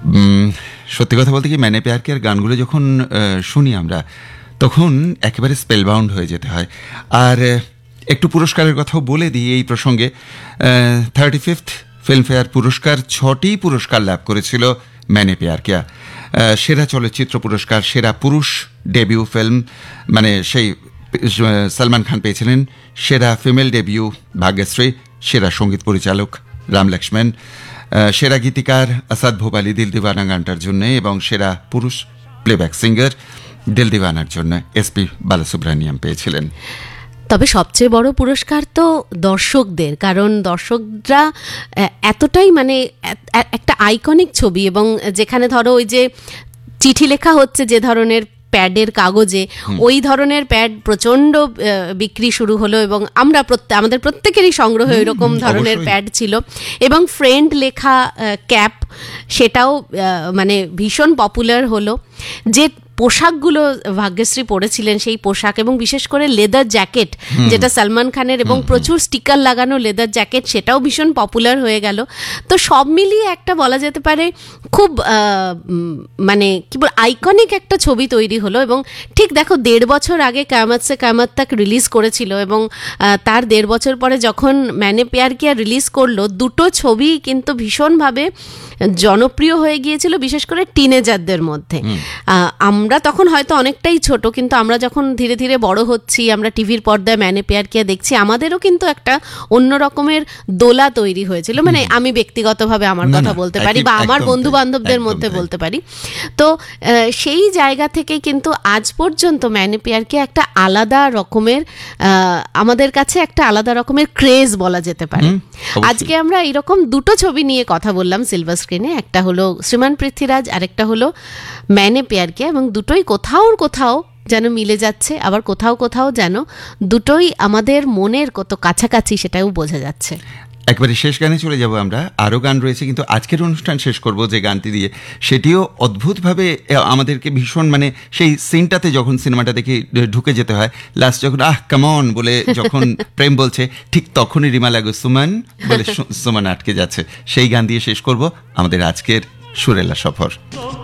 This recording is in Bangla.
সত্যি কথা বলতে কি, ম্যানে প্যার কিয়ার গানগুলো যখন শুনি আমরা, তখন একেবারে স্পেলবাউন্ড হয়ে যেতে হয়। আর একটু পুরস্কারের কথাও বলে দিই এই প্রসঙ্গে। 35th ফিল্মফেয়ার পুরস্কার, 6টি পুরস্কার লাভ করেছিল ম্যানে প্যার কিয়া। সেরা চলচ্চিত্র পুরস্কার, সেরা পুরুষ ডেবিউ ফিল্ম, মানে সেই সলমান খান পেয়েছিলেন। সেরা ফিমেল ডেবিউ ভাগ্যশ্রী, সেরা সঙ্গীত পরিচালক রাম লক্ষ্মণ, সেরা গীতিকার আসাদ ভোপালি দিল দিওয়ানা গানটার জন্য, এবং সেরা পুরুষ প্লেব্যাক সিঙ্গার দিল দিওয়ানার জন্য এসপি বালাসুব্রানিয়াম পেয়েছিলেন। তবে সবচেয়ে বড় পুরস্কার তো দর্শকদের, কারণ দর্শকরা এতটাই মানে একটা আইকনিক ছবি, এবং যেখানে ধরো ওই যে চিঠি লেখা হচ্ছে যে ধরনের প্যাডের কাগজে, ওই ধরনের প্যাড প্রচণ্ড বিক্রি শুরু হলো, এবং আমরা আমাদের প্রত্যেকেরই সংগ্রহে এরকম ধরনের প্যাড ছিল। এবং ফ্রেন্ড লেখা ক্যাপ, সেটাও মানে ভীষণ পপুলার হলো। যে পোশাকগুলো ভাগ্যশ্রী পরেছিলেন, সেই পোশাক, এবং বিশেষ করে লেদার জ্যাকেট, যেটা সলমান খানের, এবং প্রচুর স্টিকার লাগানো লেদার জ্যাকেট, সেটাও ভীষণ পপুলার হয়ে গেল। তো সব মিলিয়ে একটা বলা যেতে পারে খুব মানে কি বল, আইকনিক একটা ছবি তৈরি হলো। এবং ঠিক দেখো, 1.5 বছর আগে কায়ামত সে কায়ামত তাক রিলিজ করেছিল, এবং তার 1.5 বছর পরে যখন ম্যানে প্যার কিয়া রিলিজ করলো, দুটো ছবি কিন্তু ভীষণভাবে জনপ্রিয় হয়ে গিয়েছিল, বিশেষ করে টিনেজারদের মধ্যে। আমরা তখন হয়তো অনেকটাই ছোট, কিন্তু আমরা যখন ধীরে ধীরে বড় হচ্ছি, আমরা টিভির পর্দায় ম্যানে প্যার কিয়া দেখছি, আমাদেরও কিন্তু একটা অন্য রকমের দোলা তৈরি হয়েছিল। মানে আমি ব্যক্তিগতভাবে আমার কথা বলতে পারি, বা আমার বন্ধু বান্ধবদের মধ্যে বলতে পারি। তো সেই জায়গা থেকে কিন্তু আজ পর্যন্ত ম্যানে প্যার কিয়া একটা আলাদা রকমের, আমাদের কাছে একটা আলাদা রকমের ক্রেজ বলা যেতে পারে। আজকে আমরা এরকম দুটো ছবি নিয়ে কথা বললাম সিলভার স্ক্রিনে, একটা হলো শ্রীমান পৃথ্বীরাজ, আরেকটা হলো ম্যানে প্যার কিয়া, এবং দুটোই কোথাও কোথাও যেন মিলে যাচ্ছে, আবার কোথাও কোথাও যেন দুটোই আমাদের মনের কত কাছাকাছি সেটাও বোঝা যাচ্ছে। একবারে শেষ গানে চলে যাব আমরা, আরও গান রয়েছে, কিন্তু আজকের অনুষ্ঠান শেষ করব যে গানটি দিয়ে, সেটিও অদ্ভুতভাবে আমাদেরকে ভীষণ, মানে সেই সিনটাতে যখন সিনেমাটা দেখে ঢুকে যেতে হয়, লাস্ট যখন কামন বলে যখন প্রেম বলছে, ঠিক তখনই রিমা লাগো সুমন বলে সুমন আটকে যাচ্ছে, সেই গান দিয়ে শেষ করব আমাদের আজকের সুরেলা সফর।